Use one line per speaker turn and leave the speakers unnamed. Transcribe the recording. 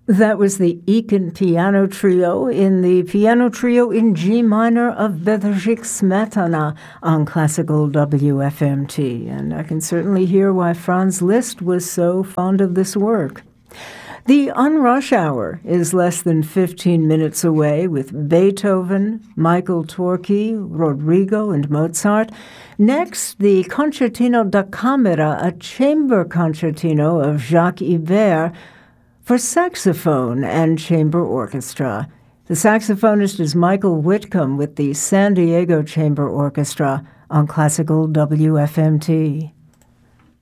That was the Eakin Piano Trio in the Piano Trio in G minor of Bedřich Smetana on Classical WFMT. And I can certainly hear why Franz Liszt was so fond of this work. The Unrush Hour is less than 15 minutes away with Beethoven, Michael Torchi, Rodrigo, and Mozart. Next, the Concertino da Camera, a chamber concertino of Jacques Ibert, for saxophone and chamber orchestra. The saxophonist is Michael Whitcomb with the San Diego Chamber Orchestra on Classical WFMT.